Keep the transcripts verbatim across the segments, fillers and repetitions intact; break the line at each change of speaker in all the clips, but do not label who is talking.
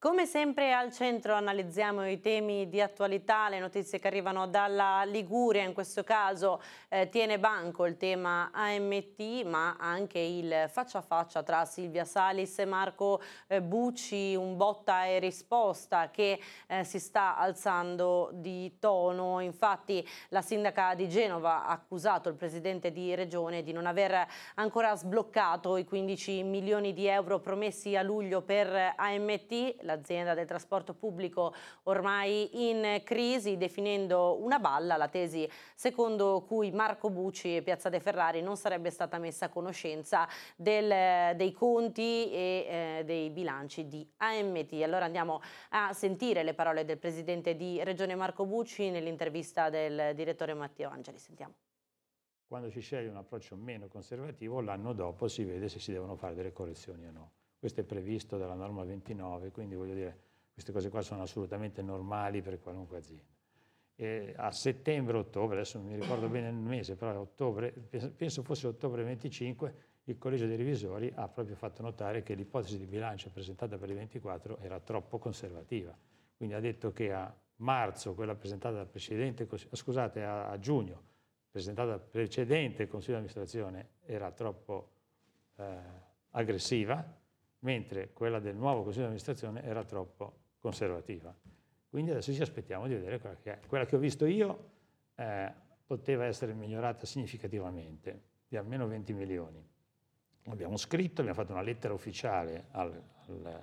Come sempre al centro analizziamo i temi di attualità, le notizie che arrivano dalla Liguria, in questo caso eh, tiene banco il tema A M T, ma anche il faccia a faccia tra Silvia Salis e Marco eh, Bucci, un botta e risposta che eh, si sta alzando di tono. Infatti la sindaca di Genova ha accusato il presidente di regione di non aver ancora sbloccato i quindici milioni di euro promessi a luglio per A M T, l'azienda del trasporto pubblico ormai in crisi, definendo una balla la tesi secondo cui Marco Bucci e Piazza De Ferrari non sarebbe stata messa a conoscenza del, dei conti e eh, dei bilanci di A M T. Allora andiamo a sentire le parole del presidente di Regione Marco Bucci nell'intervista del direttore Matteo Angeli. Sentiamo.
Quando si sceglie un approccio meno conservativo, l'anno dopo si vede se si devono fare delle correzioni o no. Questo è previsto dalla norma ventinove, quindi voglio dire, queste cose qua sono assolutamente normali per qualunque azienda. E a settembre-ottobre, adesso non mi ricordo bene il mese, però a ottobre, penso fosse ottobre venticinque, il Collegio dei Revisori ha proprio fatto notare che l'ipotesi di bilancio presentata per il ventiquattro era troppo conservativa. Quindi ha detto che a marzo, quella presentata dal precedente, scusate, a, a giugno, presentata dal precedente Consiglio di amministrazione, era troppo eh, aggressiva, mentre quella del nuovo Consiglio di amministrazione era troppo conservativa. Quindi adesso ci aspettiamo di vedere quella che è. Quella che ho visto io eh, poteva essere migliorata significativamente, di almeno venti milioni. Abbiamo scritto, abbiamo fatto una lettera ufficiale al, al,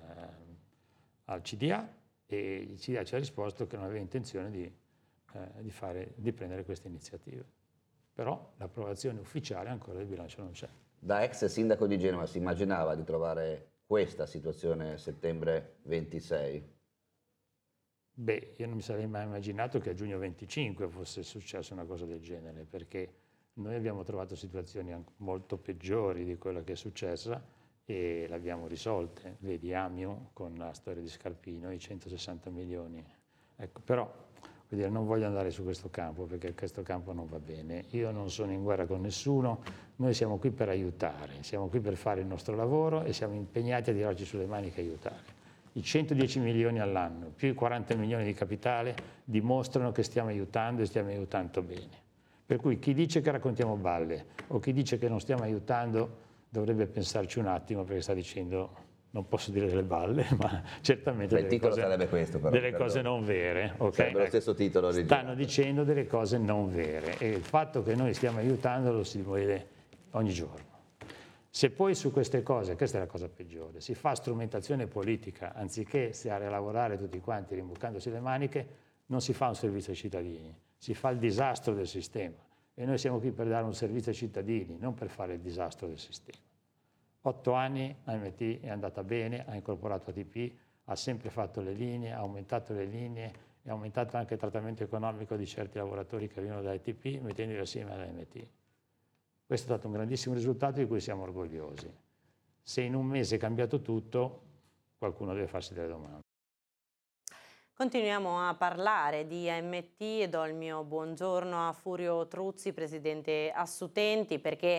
al C D A e il C D A ci ha risposto che non aveva intenzione di, eh, di, fare, di prendere queste iniziative. Però l'approvazione ufficiale ancora del bilancio non c'è.
Da ex sindaco di Genova si immaginava di trovare questa situazione a settembre ventisei?
Beh, io non mi sarei mai immaginato che a giugno venticinque fosse successa una cosa del genere, perché noi abbiamo trovato situazioni molto peggiori di quella che è successa e le abbiamo risolte. Vedi Amiu con la storia di Scarpino, i centosessanta milioni. Ecco, però voglio dire, non voglio andare su questo campo perché questo campo non va bene. Io non sono in guerra con nessuno, noi siamo qui per aiutare, siamo qui per fare il nostro lavoro e siamo impegnati a tirarci sulle maniche e aiutare. I centodieci milioni all'anno più i quaranta milioni di capitale dimostrano che stiamo aiutando e stiamo aiutando bene. Per cui chi dice che raccontiamo balle o chi dice che non stiamo aiutando dovrebbe pensarci un attimo, perché sta dicendo, non posso dire delle balle, ma certamente
Beh,
delle,
il titolo
cose,
sarebbe questo, però,
delle cose non vere. Okay?
Sarebbe lo stesso titolo originale.
Stanno dicendo delle cose non vere e il fatto che noi stiamo aiutando lo si vede ogni giorno. Se poi su queste cose, questa è la cosa peggiore, si fa strumentazione politica, anziché stare a lavorare tutti quanti rimboccandosi le maniche, non si fa un servizio ai cittadini, si fa il disastro del sistema. E noi siamo qui per dare un servizio ai cittadini, non per fare il disastro del sistema. Otto anni A M T è andata bene, ha incorporato A T P, ha sempre fatto le linee, ha aumentato le linee e ha aumentato anche il trattamento economico di certi lavoratori che vengono da A T P mettendoli assieme all'A M T. Questo è stato un grandissimo risultato di cui siamo orgogliosi. Se in un mese è cambiato tutto, qualcuno deve farsi delle domande.
Continuiamo a parlare di A M T e do il mio buongiorno a Furio Truzzi, presidente Assutenti, perché